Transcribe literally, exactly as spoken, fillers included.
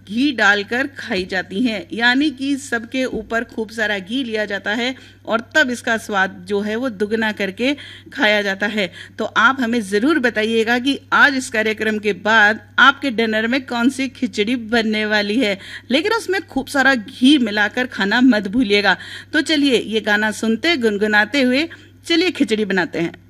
घी डालकर खाई जाती हैं, यानी कि सबके ऊपर खूब सारा घी लिया जाता है और तब इसका स्वाद जो है वो दुगना करके खाया जाता है। तो आप हमें ज़रूर बताइएगा कि आज इस कार्यक्रम के बाद आपके डिनर में कौन सी खिचड़ी बनने वाली है, लेकिन उसमें खूब सारा घी मिलाकर खाना मत भूलिएगा। तो चलिए ये गाना सुनते गुनगुनाते हुए चलिए खिचड़ी बनाते हैं।